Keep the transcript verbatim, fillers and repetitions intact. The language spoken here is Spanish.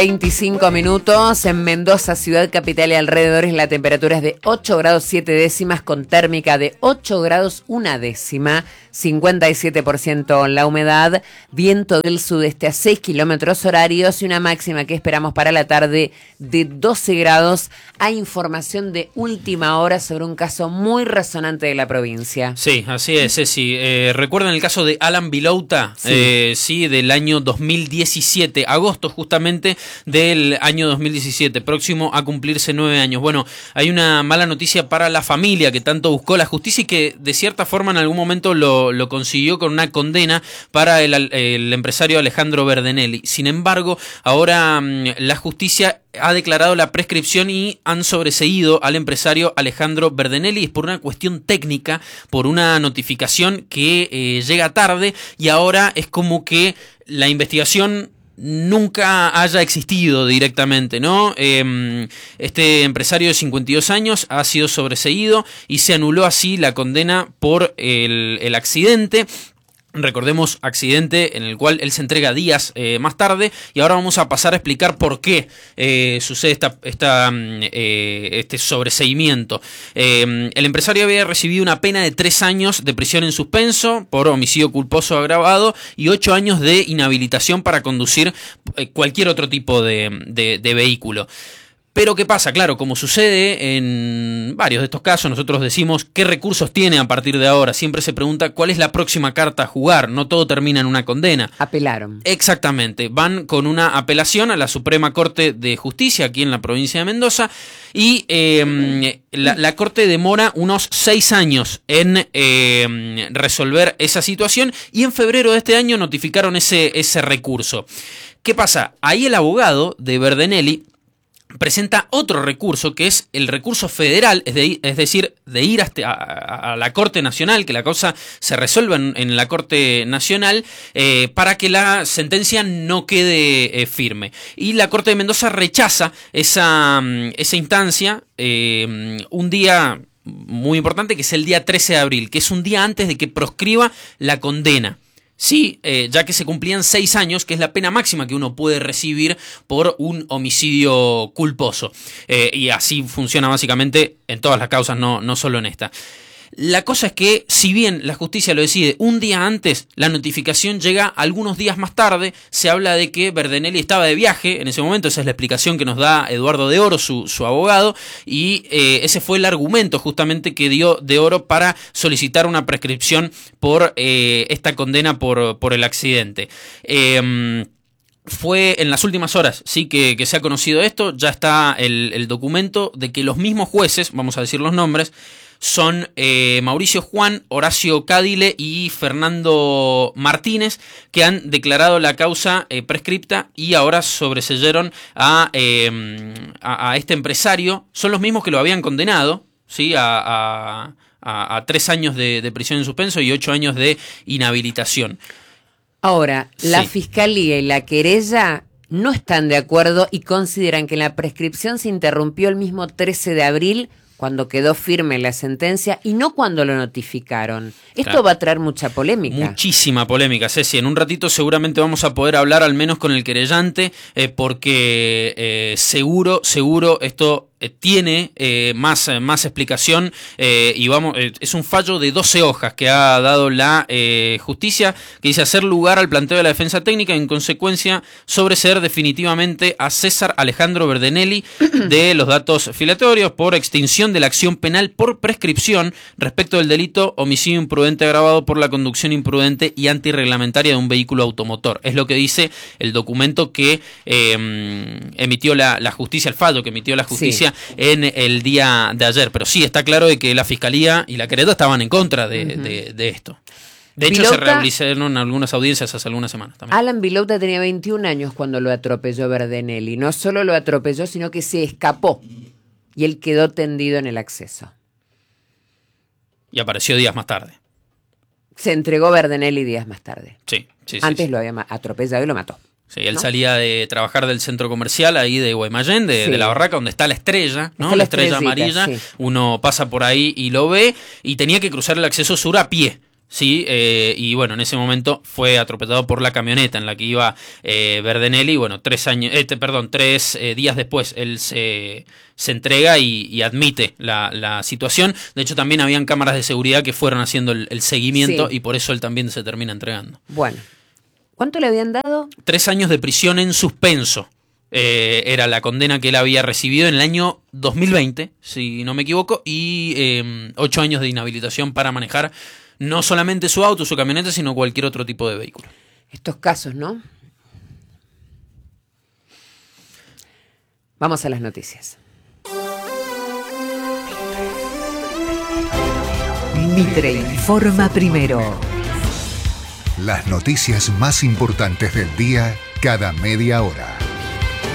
veinticinco minutos en Mendoza, ciudad capital y alrededores, la temperatura es de ocho grados siete décimas con térmica de ocho grados una décima, cincuenta y siete por ciento la humedad, viento del sudeste a seis kilómetros horarios y una máxima que esperamos para la tarde de doce grados. Hay información de última hora sobre un caso muy resonante de la provincia. Sí, así es, Ceci. Eh, ¿Recuerdan el caso de Alan Vilouta? Sí. Eh, sí, del año dos mil diecisiete, agosto justamente del año dos mil diecisiete, próximo a cumplirse nueve años. Bueno, hay una mala noticia para la familia que tanto buscó la justicia y que de cierta forma en algún momento lo, lo consiguió con una condena para el, el empresario Alejandro Berdenelli. Sin embargo, ahora mmm, la justicia ha declarado la prescripción y han sobreseído al empresario Alejandro Berdenelli. Es por una cuestión técnica, por una notificación que eh, llega tarde y ahora es como que la investigación nunca haya existido directamente, ¿no? Eh, este empresario de cincuenta y dos años ha sido sobreseído y se anuló así la condena por el, el accidente. Recordemos, accidente en el cual él se entrega días eh, más tarde, y ahora vamos a pasar a explicar por qué eh, sucede esta, esta, eh, este sobreseimiento. Eh, el empresario había recibido una pena de tres años de prisión en suspenso por homicidio culposo agravado y ocho años de inhabilitación para conducir eh, cualquier otro tipo de, de, de vehículo. Pero ¿qué pasa? Claro, como sucede en varios de estos casos, nosotros decimos qué recursos tiene a partir de ahora. Siempre se pregunta cuál es la próxima carta a jugar. No todo termina en una condena. Apelaron. Exactamente. Van con una apelación a la Suprema Corte de Justicia aquí en la provincia de Mendoza y eh, la, la Corte demora unos seis años en eh, resolver esa situación y en febrero de este año notificaron ese, ese recurso. ¿Qué pasa? Ahí el abogado de Berdenelli presenta otro recurso que es el recurso federal, es, de, es decir, de ir hasta a, a la Corte Nacional, que la causa se resuelva en, en la Corte Nacional eh, para que la sentencia no quede eh, firme. Y la Corte de Mendoza rechaza esa, esa instancia eh, un día muy importante, que es el día trece de abril, que es un día antes de que proscriba la condena. Sí, eh, ya que se cumplían seis años, que es la pena máxima que uno puede recibir por un homicidio culposo. Eh, y así funciona básicamente en todas las causas, no, no solo en esta. La cosa es que, si bien la justicia lo decide un día antes, la notificación llega algunos días más tarde. Se habla de que Berdenelli estaba de viaje en ese momento, esa es la explicación que nos da Eduardo de Oro, su, su abogado, y eh, ese fue el argumento justamente que dio de Oro para solicitar una prescripción por eh, esta condena por, por el accidente. Eh, Fue en las últimas horas, sí, que, que se ha conocido esto. Ya está el, el documento de que los mismos jueces, vamos a decir los nombres, son eh, Mauricio Juan, Horacio Cádile y Fernando Martínez, que han declarado la causa eh, prescripta y ahora sobreseyeron a, eh, a, a este empresario. Son los mismos que lo habían condenado, ¿sí? a, a, a, a tres años de, de prisión en suspenso y ocho años de inhabilitación. Ahora, la Sí. Fiscalía y la querella no están de acuerdo y consideran que la prescripción se interrumpió el mismo trece de abril, cuando quedó firme la sentencia, y no cuando lo notificaron. Esto Claro. va a traer mucha polémica. Muchísima polémica, Ceci. En un ratito seguramente vamos a poder hablar al menos con el querellante, eh, porque eh, seguro, seguro esto eh, tiene eh, más, eh, más explicación eh, y vamos, eh, es un fallo de doce hojas que ha dado la eh, justicia, que dice hacer lugar al planteo de la defensa técnica y en consecuencia sobreseer definitivamente a César Alejandro Berdenelli de los datos filatorios por extinción de la acción penal por prescripción respecto del delito homicidio imprudente agravado por la conducción imprudente y antirreglamentaria de un vehículo automotor. Es lo que dice el documento que eh, emitió la, la justicia, el fallo que emitió la justicia sí. en el día de ayer. Pero sí, está claro de que la Fiscalía y la querella estaban en contra de, uh-huh. de, de esto. De hecho, Vilouta, se realizaron algunas audiencias hace algunas semanas también. Alan Vilouta tenía veintiún años cuando lo atropelló Berdenelli. No solo lo atropelló, sino que se escapó. Y él quedó tendido en el acceso. Y apareció días más tarde. Se entregó Berdenelli días más tarde. Sí, sí, sí. Antes sí. lo había atropellado y lo mató. Sí, él ¿no? salía de trabajar del centro comercial ahí de Guaymallén, de, sí. de la Barraca, donde está la estrella, ¿no? Está la, la estrella amarilla. Sí. Uno pasa por ahí y lo ve, y tenía que cruzar el acceso sur a pie. Sí, eh, y bueno, en ese momento fue atropellado por la camioneta en la que iba eh, Verdenelli. Bueno, tres años, eh, perdón, tres eh, días después él se, se entrega y, y admite la, la situación. De hecho, también habían cámaras de seguridad que fueron haciendo el, el seguimiento sí. y por eso él también se termina entregando. Bueno, ¿cuánto le habían dado? Tres años de prisión en suspenso. Eh, era la condena que él había recibido en el año dos mil veinte, si no me equivoco, y eh, ocho años de inhabilitación para manejar no solamente su auto, su camioneta, sino cualquier otro tipo de vehículo. Estos casos, ¿no? Vamos a las noticias. Mitre informa primero. Las noticias más importantes del día cada media hora.